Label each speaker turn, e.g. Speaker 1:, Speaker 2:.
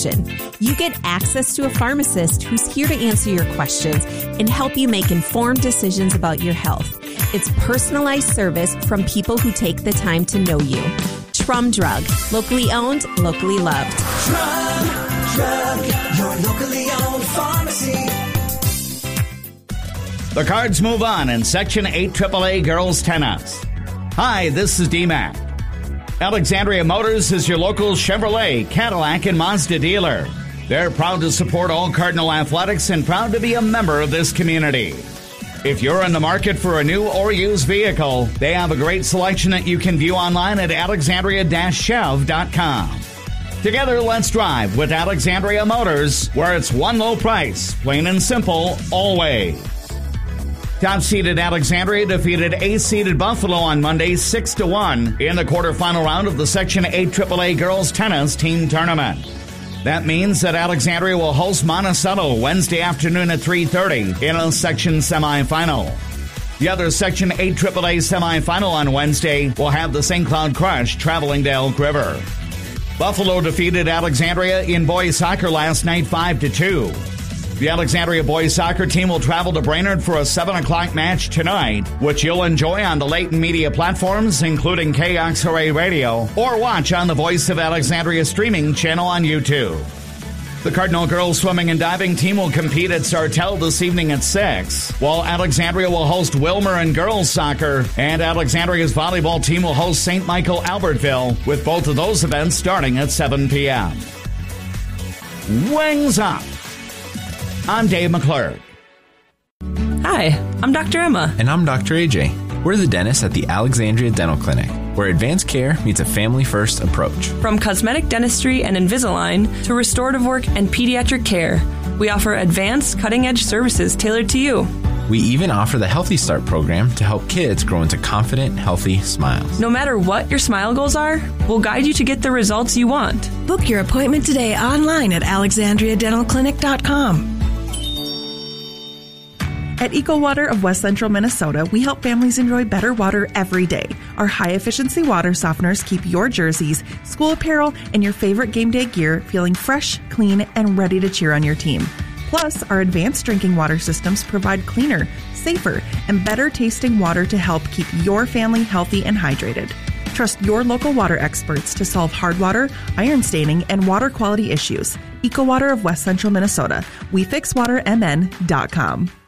Speaker 1: prescription. You get access to a pharmacist who's here to answer your questions and help you make informed decisions about your health. It's personalized service from people who take the time to know you. Trum Drug, locally owned, locally loved.
Speaker 2: Trum Drug, your locally owned pharmacy.
Speaker 3: The Cards move on in Section 8 AAA Girls Tennis. Hi, this is D-Mac. Alexandria Motors is your local Chevrolet, Cadillac, and Mazda dealer. They're proud to support all Cardinal athletics and proud to be a member of this community. If you're in the market for a new or used vehicle, they have a great selection that you can view online at alexandria-chev.com. Together, let's drive with Alexandria Motors, where it's one low price, plain and simple, always. Top-seeded Alexandria defeated A-seeded Buffalo on Monday 6-1 in the quarterfinal round of the Section 8 AAA Girls Tennis Team Tournament. That means that Alexandria will host Monticello Wednesday afternoon at 3:30 in a section semifinal. The other Section 8 AAA semifinal on Wednesday will have the St. Cloud Crush traveling to Elk River. Buffalo defeated Alexandria in boys soccer last night 5-2. The Alexandria boys soccer team will travel to Brainerd for a 7 o'clock match tonight, which you'll enjoy on the Leighton Media platforms, including KXRA Radio, or watch on the Voice of Alexandria streaming channel on YouTube. The Cardinal girls swimming and diving team will compete at Sartell this evening at 6, while Alexandria will host Wilmer in girls soccer, and Alexandria's volleyball team will host St. Michael Albertville, with both of those events starting at 7 p.m. Wings up! I'm Dave McClurg.
Speaker 4: Hi, I'm Dr. Emma.
Speaker 5: And I'm Dr. AJ. We're the dentists at the Alexandria Dental Clinic, where advanced care meets a family-first approach.
Speaker 4: From cosmetic dentistry and Invisalign to restorative work and pediatric care, we offer advanced, cutting-edge services tailored to you.
Speaker 5: We even offer the Healthy Start program to help kids grow into confident, healthy smiles.
Speaker 4: No matter what your smile goals are, we'll guide you to get the results you want.
Speaker 6: Book your appointment today online at alexandriadentalclinic.com.
Speaker 7: At EcoWater of West Central Minnesota, we help families enjoy better water every day. Our high-efficiency water softeners keep your jerseys, school apparel, and your favorite game day gear feeling fresh, clean, and ready to cheer on your team. Plus, our advanced drinking water systems provide cleaner, safer, and better-tasting water to help keep your family healthy and hydrated. Trust your local water experts to solve hard water, iron staining, and water quality issues. EcoWater of West Central Minnesota. WeFixWaterMN.com.